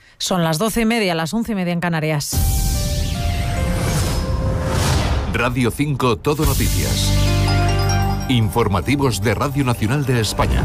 Son las 12:30, las 11:30 en Canarias. Radio 5 Todo Noticias. Informativos de Radio Nacional de España.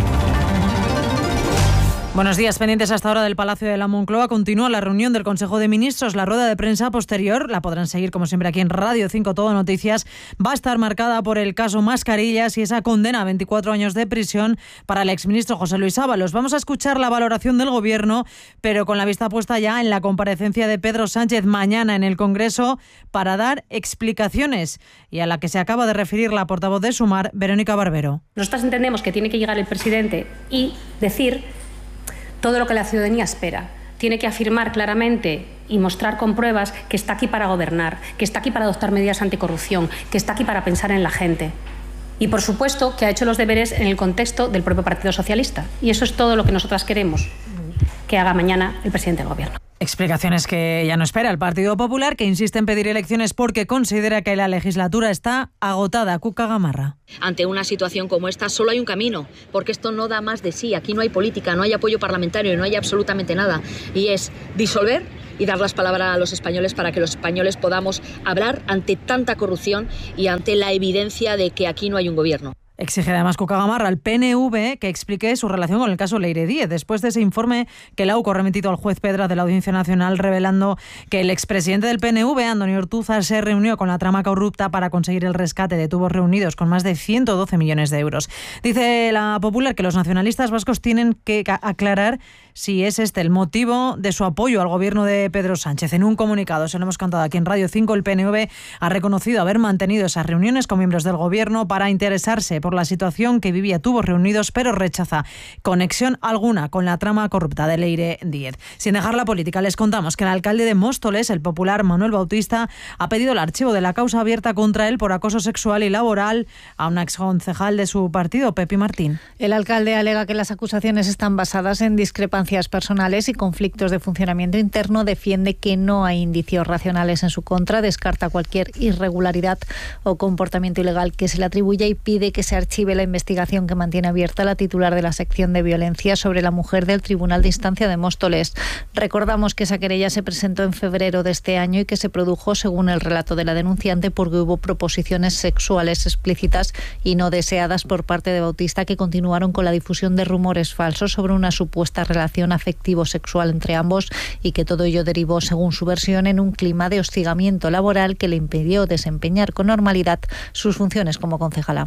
Buenos días, pendientes hasta ahora del Palacio de la Moncloa. Continúa la reunión del Consejo de Ministros. La rueda de prensa posterior, la podrán seguir como siempre aquí en Radio 5 Todo Noticias, va a estar marcada por el caso Mascarillas y esa condena a 24 años de prisión para el exministro José Luis Ábalos. Vamos a escuchar la valoración del Gobierno, pero con la vista puesta ya en la comparecencia de Pedro Sánchez mañana en el Congreso para dar explicaciones, y a la que se acaba de referir la portavoz de Sumar, Verónica Barbero. Nosotras entendemos que tiene que llegar el presidente y decir todo lo que la ciudadanía espera. Tiene que afirmar claramente y mostrar con pruebas que está aquí para gobernar, que está aquí para adoptar medidas anticorrupción, que está aquí para pensar en la gente. Y, por supuesto, que ha hecho los deberes en el contexto del propio Partido Socialista. Y eso es todo lo que nosotras queremos que haga mañana el presidente del Gobierno. Explicaciones que ya no espera el Partido Popular, que insiste en pedir elecciones porque considera que la legislatura está agotada. Cuca Gamarra. Ante una situación como esta solo hay un camino, porque esto no da más de sí. Aquí no hay política, no hay apoyo parlamentario, no hay absolutamente nada. Y es disolver y dar las palabras a los españoles para que los españoles podamos hablar ante tanta corrupción y ante la evidencia de que aquí no hay un gobierno. Exige además Cuca Gamarra al PNV que explique su relación con el caso Leire Díez, después de ese informe que la UCO ha remitido al juez Pedra de la Audiencia Nacional, revelando que el expresidente del PNV, Antonio Ortúzar, se reunió con la trama corrupta para conseguir el rescate de tubos reunidos con más de 112 millones de euros. Dice la Popular que los nacionalistas vascos tienen que aclarar si es este el motivo de su apoyo al gobierno de Pedro Sánchez. En un comunicado, se lo hemos contado aquí en Radio 5, el PNV ha reconocido haber mantenido esas reuniones con miembros del gobierno para interesarse por la situación que vivía Tubos Reunidos, pero rechaza conexión alguna con la trama corrupta de Leire Díez. Sin dejar la política, les contamos que el alcalde de Móstoles, el popular Manuel Bautista, ha pedido el archivo de la causa abierta contra él por acoso sexual y laboral a una exconcejal de su partido, Pepi Martín. El alcalde alega que las acusaciones están basadas en discrepancias personales y conflictos de funcionamiento interno. Defiende que no hay indicios racionales en su contra, descarta cualquier irregularidad o comportamiento ilegal que se le atribuya y pide que se archive la investigación que mantiene abierta la titular de la sección de violencia sobre la mujer del Tribunal de Instancia de Móstoles. Recordamos que esa querella se presentó en febrero de este año y que se produjo, según el relato de la denunciante, porque hubo proposiciones sexuales explícitas y no deseadas por parte de Bautista, que continuaron con la difusión de rumores falsos sobre una supuesta relación afectivo-sexual entre ambos, y que todo ello derivó, según su versión, en un clima de hostigamiento laboral que le impidió desempeñar con normalidad sus funciones como concejala.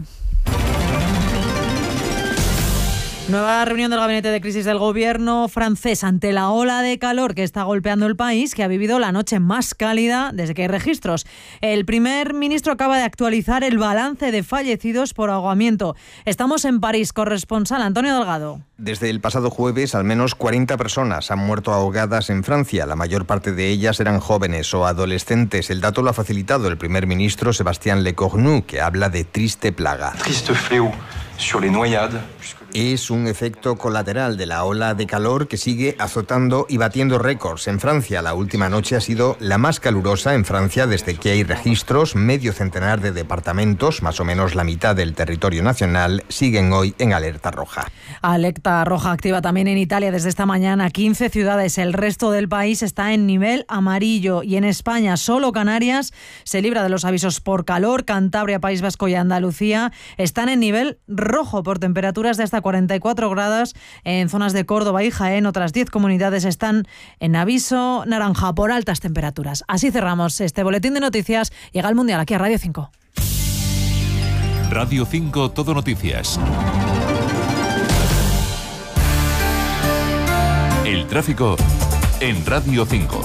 Nueva reunión del Gabinete de Crisis del Gobierno francés ante la ola de calor que está golpeando el país, que ha vivido la noche más cálida desde que hay registros. El primer ministro acaba de actualizar el balance de fallecidos por ahogamiento. Estamos en París, corresponsal Antonio Delgado. Desde el pasado jueves, al menos 40 personas han muerto ahogadas en Francia. La mayor parte de ellas eran jóvenes o adolescentes. El dato lo ha facilitado el primer ministro Sébastien Lecornu, que habla de triste plaga. Triste fléau sur les noyades. Es un efecto colateral de la ola de calor que sigue azotando y batiendo récords en Francia. La última noche ha sido la más calurosa en Francia desde que hay registros. Medio centenar de departamentos, más o menos la mitad del territorio nacional, siguen hoy en alerta roja. Alerta roja activa también en Italia desde esta mañana. 15 ciudades. El resto del país está en nivel amarillo. Y en España, solo Canarias se libra de los avisos por calor. Cantabria, País Vasco y Andalucía están en nivel rojo por temperaturas de hasta 44 grados en zonas de Córdoba y Jaén. Otras 10 comunidades están en aviso naranja por altas temperaturas. Así cerramos este boletín de noticias. Llega el Mundial aquí a Radio 5. Radio 5 Todo Noticias. El tráfico en Radio 5.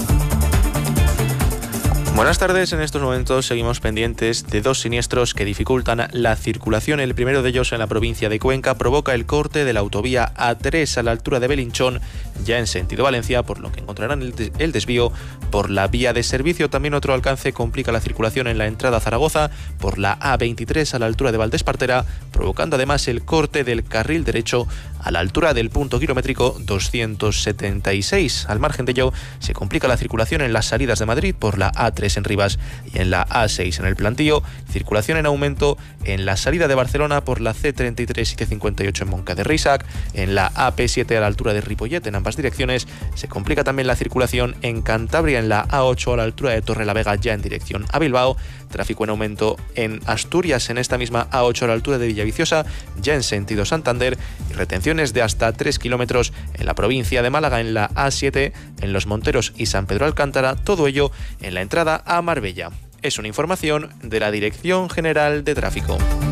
Buenas tardes, en estos momentos seguimos pendientes de dos siniestros que dificultan la circulación. El primero de ellos en la provincia de Cuenca provoca el corte de la autovía A3 a la altura de Belinchón, ya en sentido Valencia, por lo que encontrarán el desvío por la vía de servicio. También otro alcance complica la circulación en la entrada a Zaragoza por la A23 a la altura de Valdespartera, provocando además el corte del carril derecho a la altura del punto kilométrico 276. Al margen de ello, se complica la circulación en las salidas de Madrid por la A3 en Rivas y en la A6 en el Plantío, circulación en aumento en la salida de Barcelona por la C33 y C58 en Montcada de Reixac, en la AP7 a la altura de Ripollet en ambas direcciones. Se complica también la circulación en Cantabria en la A8 a la altura de Torrelavega ya en dirección a Bilbao, tráfico en aumento en Asturias en esta misma A8 a la altura de Villaviciosa ya en sentido Santander y retenciones de hasta 3 kilómetros en la provincia de Málaga en la A7, en Los Monteros y San Pedro Alcántara, todo ello en la entrada a Marbella. Es una información de la Dirección General de Tráfico.